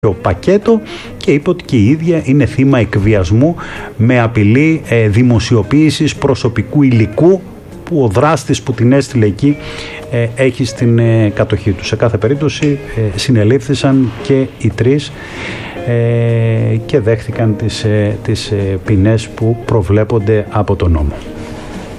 πακέτο και είπε ότι και η ίδια είναι θύμα εκβιασμού με απειλή δημοσιοποίησης προσωπικού υλικού που ο δράστης που την έστειλε εκεί έχει στην κατοχή του. Σε κάθε περίπτωση συνελήφθησαν και οι τρεις και δέχθηκαν τις ποινές που προβλέπονται από τον νόμο.